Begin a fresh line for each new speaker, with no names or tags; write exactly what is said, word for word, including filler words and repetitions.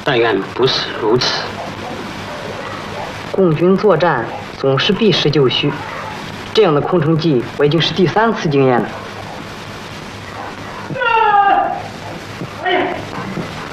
但愿不是如此。
共军作战总是避实就虚，这样的空城计我已经是第三次经验了。